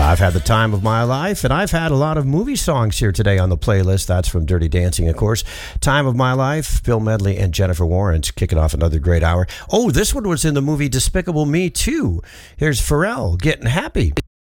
I've had the time of my life, and I've had a lot of movie songs here today on the playlist. That's from Dirty Dancing, of course. Time of My Life, Bill Medley and Jennifer Warren's kicking off another great hour. Oh, this one was in the movie Despicable Me 2. Here's Pharrell, Getting Happy.